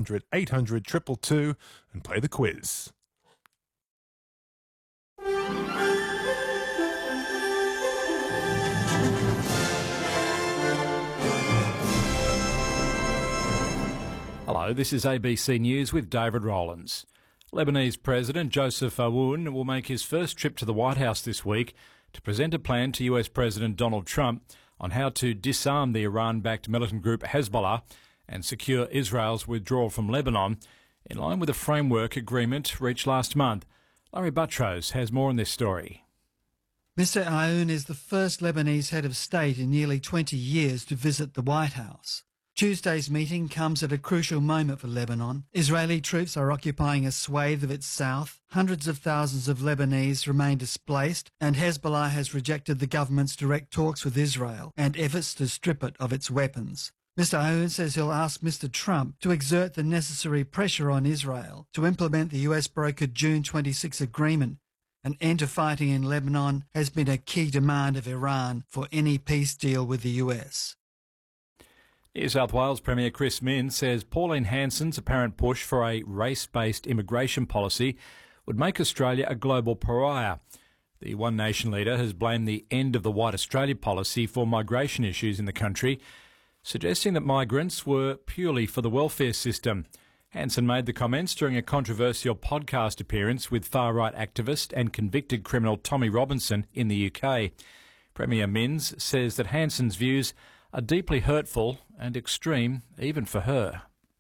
800 222 and play the quiz. Hello, this is ABC News with David Rowlands. Lebanese President Joseph Aoun will make his first trip to the White House this week to present a plan to US President Donald Trump on how to disarm the Iran-backed militant group Hezbollah and secure Israel's withdrawal from Lebanon, in line with a framework agreement reached last month. Larry Buttrose has more on this story. Mr Aoun is the first Lebanese head of state in nearly 20 years to visit the White House. Tuesday's meeting comes at a crucial moment for Lebanon. Israeli troops are occupying a swathe of its south. Hundreds of thousands of Lebanese remain displaced, and Hezbollah has rejected the government's direct talks with Israel and efforts to strip it of its weapons. Mr Aoun says he'll ask Mr Trump to exert the necessary pressure on Israel to implement the US-brokered June 26 agreement. An end to fighting in Lebanon has been a key demand of Iran for any peace deal with the US. New South Wales Premier Chris Minns says Pauline Hanson's apparent push for a race-based immigration policy would make Australia a global pariah. The One Nation leader has blamed the end of the White Australia policy for migration issues in the country, suggesting that migrants were purely for the welfare system. Hanson made the comments during a controversial podcast appearance with far-right activist and convicted criminal Tommy Robinson in the UK. Premier Minns says that Hanson's views are deeply hurtful and extreme, even for her.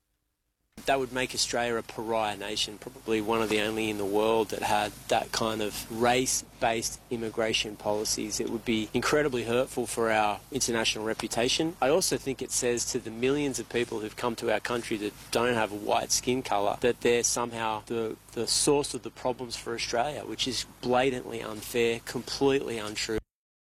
That would make Australia a pariah nation, probably one of the only in the world that had that kind of race-based immigration policies. It would be incredibly hurtful for our international reputation. I also think it says to the millions of people who've come to our country that don't have a white skin colour that they're somehow the source of the problems for Australia, which is blatantly unfair, completely untrue.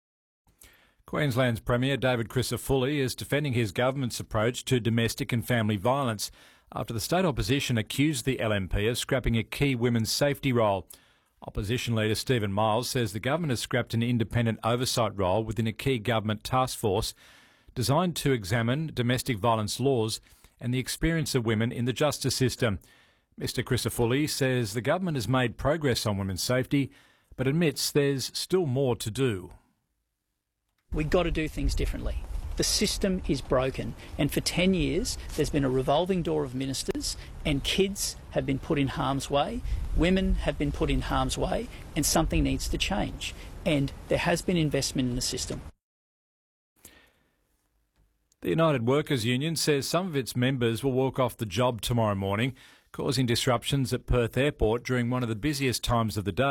Queensland's Premier David Crisafulli is defending his government's approach to domestic and family violence after the state opposition accused the LNP of scrapping a key women's safety role. Opposition leader Stephen Miles says the government has scrapped an independent oversight role within a key government task force designed to examine domestic violence laws and the experience of women in the justice system. Mr Crisafulli says the government has made progress on women's safety, but admits there's still more to do. We've got to do things differently. The system is broken, and for 10 years there's been a revolving door of ministers, and kids have been put in harm's way, women have been put in harm's way, and something needs to change. And there has been investment in the system. The United Workers Union says some of its members will walk off the job tomorrow morning, causing disruptions at Perth Airport during one of the busiest times of the day.